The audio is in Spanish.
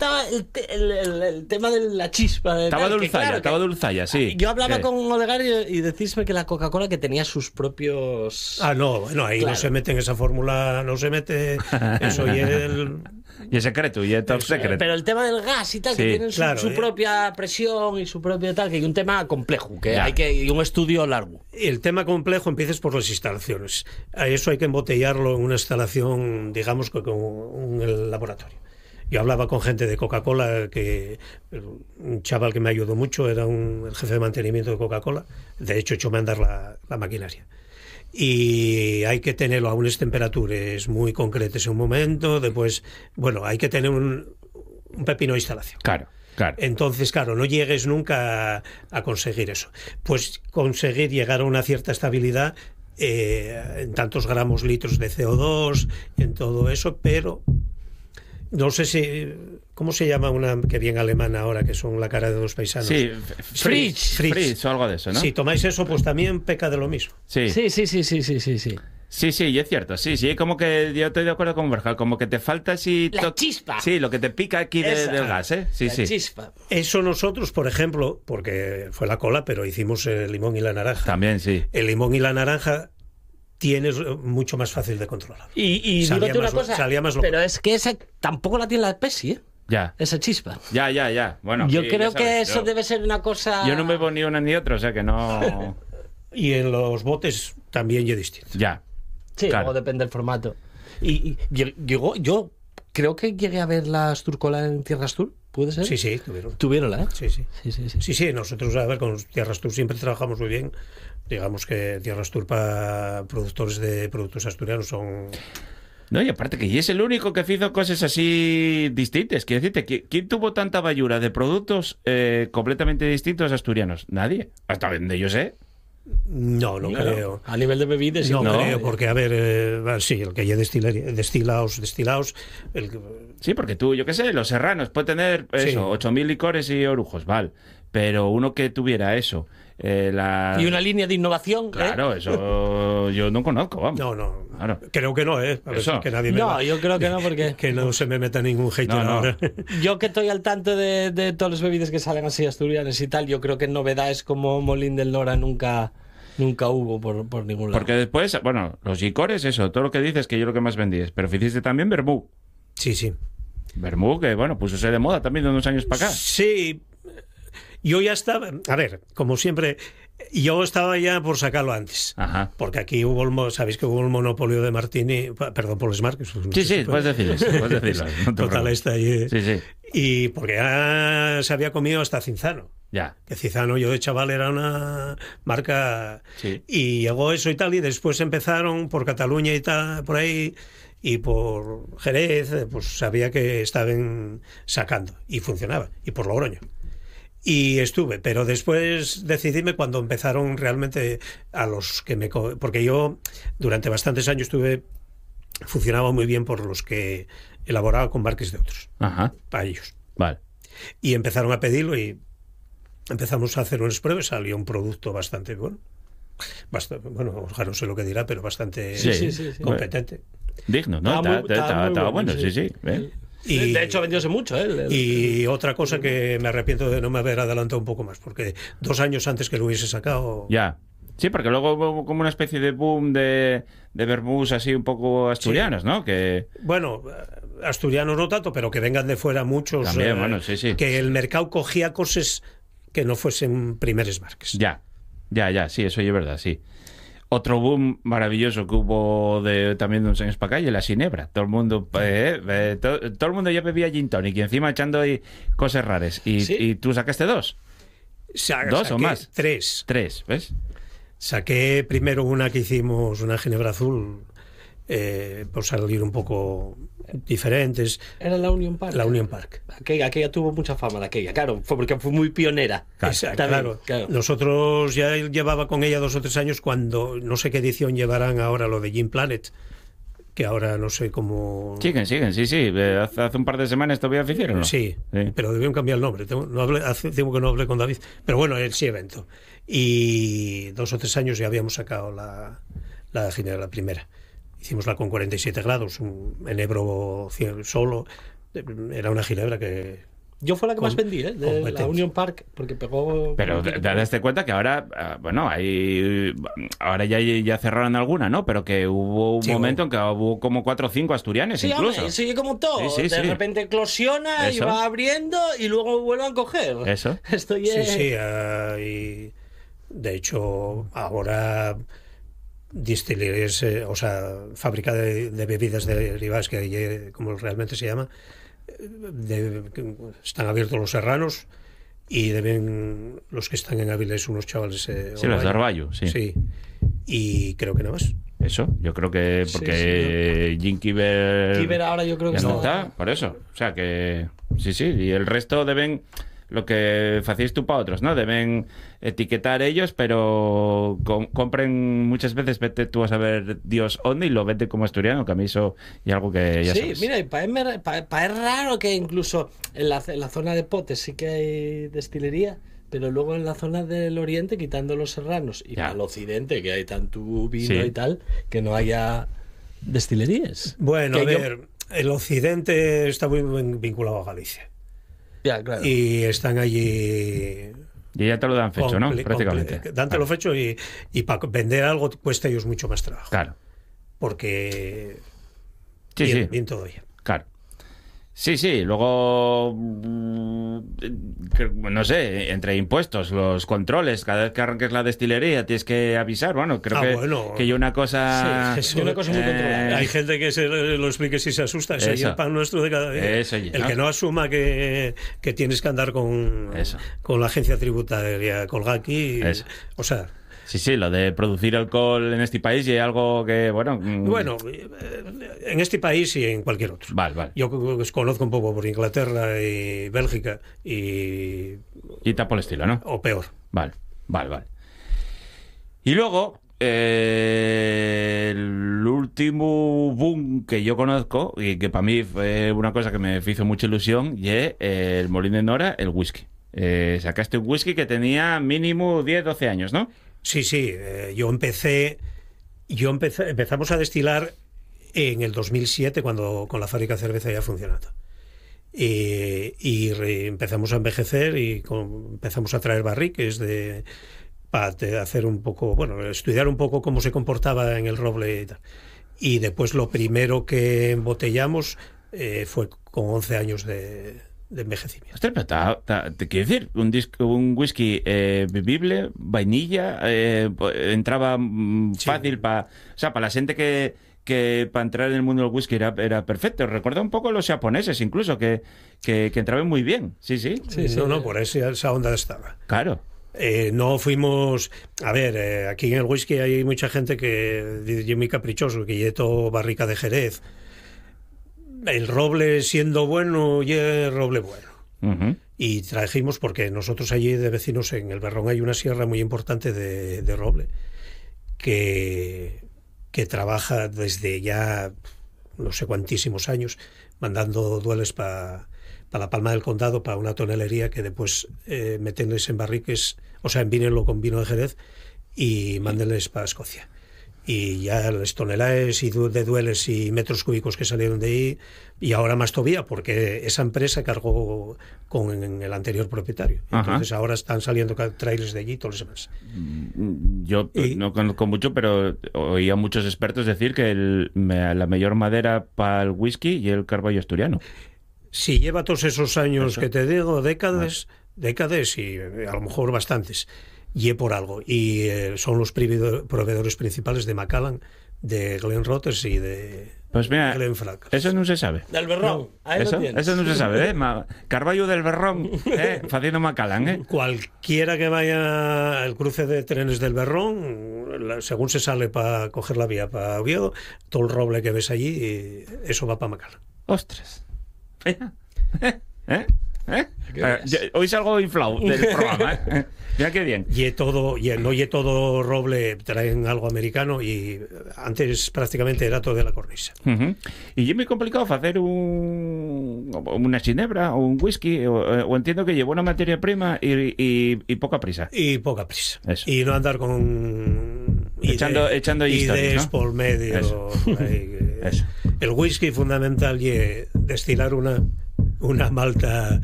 faltaba el tema de la chispa. Estaba claro, dulzalla, sí. Yo hablaba con Olegar y decísme que la Coca-Cola que tenía sus propios... No, bueno, ahí no se mete en esa fórmula, no se mete eso y el... Y el secreto, y el top secret. Pero el tema del gas y tal, que tienen su propia presión y su propio tal, que hay un tema complejo, que hay un estudio largo. El tema complejo empiezas por las instalaciones. A eso hay que embotellarlo en una instalación, digamos, con el laboratorio. Yo hablaba con gente de Coca-Cola, un chaval que me ayudó mucho, era el jefe de mantenimiento de Coca-Cola, de hecho echóme a andar la maquinaria. Y hay que tenerlo a unas temperaturas muy concretas en un momento, después, bueno, hay que tener un pepino de instalación. Claro. Entonces, claro, no llegues nunca a conseguir eso. Pues conseguir llegar a una cierta estabilidad en tantos gramos litros de CO2, en todo eso, pero no sé si... ¿Cómo se llama una que viene alemana ahora, que son la cara de dos paisanos? Sí, Fritz o algo de eso, ¿no? Si tomáis eso, pues también peca de lo mismo. Sí, y es cierto, sí, como que yo estoy de acuerdo con Berjal, como que te falta así... La chispa. Sí, lo que te pica aquí del gas, ¿eh? Sí, la chispa. Eso nosotros, por ejemplo, porque fue la cola, pero hicimos el limón y la naranja. También, sí. El limón y la naranja tienes mucho más fácil de controlar. Y dígate una cosa, salía más loco. Pero es que esa tampoco la tiene la Pepsi, ¿eh? Ya. Esa chispa. Ya. Bueno, yo creo que eso debe ser una cosa... Yo no bebo ni una ni otra, o sea que no... Y en los botes también es distinto. Ya. Sí, claro. luego depende del formato. Y yo creo que llegué a ver la Asturcola en Tierras Tour, ¿puede ser? Sí, Tuvieronla, ¿eh? Sí, nosotros, a ver, con Tierras Tour siempre trabajamos muy bien. Digamos que Tierras Tour para productores de productos asturianos son... No, y aparte que es el único que hizo cosas así distintas. Quiero decirte, ¿quién tuvo tanta bayura de productos completamente distintos asturianos? Nadie. Hasta donde yo sé. No creo. A nivel de bebidas... No creo, porque, a ver, sí, el que haya destilados... Sí, porque tú, yo qué sé, los serranos puede tener eso, 8.000 licores y orujos, vale. Pero uno que tuviera eso... Y una línea de innovación. Claro, eso yo no conozco, vamos. No. Claro. Creo que no, ¿eh? A ver, que nadie yo creo que no, porque... que no se me meta ningún hater ahora. Yo que estoy al tanto de todas las bebidas que salen así asturianas y tal, yo creo que novedades como Molín del Lora nunca hubo por ningún lado. Porque después, bueno, los licores, eso, todo lo que dices que yo lo que más vendí es, pero hiciste también vermú. Sí. Vermú, que bueno, puso de moda también de unos años para acá. Sí. Yo ya estaba, a ver, como siempre, yo estaba ya por sacarlo antes. Ajá. Porque aquí sabéis que hubo el monopolio de Martini, perdón por los marcos. Sí, puedes decirlo. No total, está allí. Sí. Y porque ya se había comido hasta Cinzano. Ya. Que Cinzano, yo de chaval era una marca. Sí. Y llegó eso y tal, y después empezaron por Cataluña y tal, por ahí. Y por Jerez, pues sabía que estaban sacando. Y funcionaba. Y por Logroño. Y estuve, pero después decidíme cuando empezaron realmente a los que porque yo durante bastantes años funcionaba muy bien por los que elaboraba con barques de otros. Ajá. Para ellos. Vale. Y empezaron a pedirlo y empezamos a hacer unas pruebas, salió un producto bastante bueno. Bueno, no sé lo que dirá, pero bastante competente. Digno, ¿no? Estaba bueno, sí. Y, de hecho vendióse mucho, ¿eh? Y otra cosa que me arrepiento de no me haber adelantado un poco más, porque 2 años antes que lo hubiese sacado... Ya. Sí, porque luego hubo como una especie de boom de vermús así un poco asturianos, ¿no? Que... Bueno, asturianos no tanto, pero que vengan de fuera muchos. También, bueno, sí. Que el mercado cogía cosas que no fuesen primeras marcas. Ya, sí, eso es verdad, sí. Otro boom maravilloso que hubo también de unos años para acá y la Ginebra. Todo el mundo todo el mundo ya bebía gin tonic y encima echando ahí cosas raras. ¿Y tú sacaste 2? ¿2 o más? 3. 3, ¿ves? Saqué primero una que hicimos, una Ginebra azul, por salir un poco diferentes. ¿Era la Union Park? La Union Park. Aquella tuvo mucha fama, claro, porque fue muy pionera. Claro. Nosotros ya llevaba con ella 2 o 3 años cuando, no sé qué edición llevarán ahora lo de Gin Planet, que ahora no sé cómo... Siguen, sí. Hace un par de semanas todavía hicieron, ¿no? Sí, pero debieron cambiar el nombre. Hace tiempo que no hablé con David. Pero bueno, él sí evento. Y 2 o 3 años ya habíamos sacado la Ginebra, la primera. Hicimos la con 47 grados, en Ebro solo, Era una ginebra que... Yo fue la que más vendí, de la competencia. Union Park, porque pegó... Pero daste cuenta que ahora, bueno, ahora ya cerraron alguna, ¿no? Pero que hubo un Sí, momento en que hubo como 4 o 5 asturianes Sí, incluso. hombre, sigue como todo. Sí, sí, de sí. repente eclosiona y Eso. va abriendo y luego vuelve a coger. Eso. Estoy Sí, y de hecho ahora destilerías, o sea, fábrica de bebidas derivadas, que como realmente se llama, están abiertos los serranos y deben los que están en Áviles unos chavales. Sí, los de Arballo, sí. Sí, y creo que nada más. Eso, yo creo que porque Jim Kiver Kiver ahora yo creo que ya no está, por eso. O sea que sí, y el resto deben lo que hacéis tú para otros, ¿no? Deben etiquetar ellos, pero compren muchas veces, vete tú a saber Dios dónde y lo venden como asturiano, que a mí eso y algo que ya sí, sabes. mira, y para es raro que incluso en la zona de Potes sí que hay destilería, pero luego en la zona del oriente, quitando los serranos, y Ya. para el occidente, que hay tanto vino Sí. y tal, que no haya destilerías. Bueno, Que a yo- ver, el occidente está muy vinculado a Galicia. Ya, claro. Y están allí... Y ya te lo dan fecho, ¿no? Prácticamente. Dántelo fecho y para vender algo cuesta a ellos mucho más trabajo. Claro. Porque Sí, bien, sí. bien todo ya. Claro. Sí, luego, no sé, entre impuestos, los controles, cada vez que arranques la destilería tienes que avisar, bueno, creo que hay una cosa... Sí, Es una cosa muy controlada. Hay gente que se lo explique si se asusta. Eso. Eso. El pan nuestro de cada día. Eso, el ¿no? que no asuma que tienes que andar con Eso. la agencia tributaria colgada aquí. Eso. O sea, Sí, lo de producir alcohol en este país y algo que, bueno... bueno, en este país y en cualquier otro. Vale. Yo conozco un poco por Inglaterra y Bélgica Y está por el estilo, ¿no? o peor. Vale. Y luego, el último boom que yo conozco, y que para mí fue una cosa que me hizo mucha ilusión, y es el Molín de Nora, el whisky. Sacaste un whisky que tenía mínimo 10, 12 años, ¿no? Sí, empezamos a destilar en el 2007 cuando con la fábrica de cerveza ya funcionando. Empezamos a envejecer y empezamos a traer barriques para hacer un poco, bueno, estudiar un poco cómo se comportaba en el roble y tal. Y después lo primero que embotellamos fue con 11 años de envejecimiento. Ostras, pero te quiero decir, un whisky bebible, vainilla, entraba fácil para la gente que para entrar en el mundo del whisky era perfecto. Recuerda un poco a los japoneses incluso, que entraban muy bien. Sí. No, por esa onda estaba. Claro. No fuimos... A ver, aquí en el whisky hay mucha gente que es muy caprichoso, que lleva barrica de Jerez. El roble siendo bueno, y el roble bueno. Uh-huh. Y trajimos, porque nosotros allí de vecinos en el Berrón hay una sierra muy importante de roble que trabaja desde ya no sé cuantísimos años mandando dueles para la Palma del Condado, para una tonelería que después metenles en barriques, o sea, envínenlo con vino de Jerez y mándenles para Escocia. Y ya las toneladas de dueles y metros cúbicos que salieron de ahí, y ahora más todavía, porque esa empresa cargó con el anterior propietario. Entonces ahora están saliendo trailers de allí y todo lo demás. Yo no conozco mucho, pero oía muchos expertos decir que la mejor madera para el whisky y el carballo asturiano. Si lleva todos esos años que te digo, décadas y a lo mejor bastantes, y por algo. Y son los proveedores principales de Macallan, de Glenrothes y de Pues mira, Glenfarclas. eso no se sabe. Del Berrón. Ahí lo tienes. Eso no se sabe, ¿eh? Carballo del Berrón, haciendo Macallan, ¿eh? Cualquiera que vaya al cruce de trenes del Berrón, según se sale para coger la vía para Oviedo, todo el roble que ves allí, eso va para Macallan. Ostras. Hoy salgo inflado del programa, ¿eh? Mira qué bien. No todo roble, traen algo americano, y antes prácticamente era todo de la cornisa. Uh-huh. Y es muy complicado hacer una ginebra o un whisky, o entiendo que lleva una materia prima y poca prisa. Y poca prisa. Eso. Y no andar con... Echando historias, ideas ¿no? por medio. Eso. Ahí, Eso. El whisky fundamental y destilar una una malta